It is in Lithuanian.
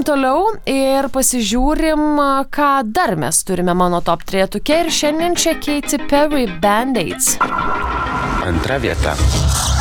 toliau ir pasižiūrim, ką dar mes turime mano top 3-tuke ir šiandien čia Katy Perry Band-Aids. Antra vieta.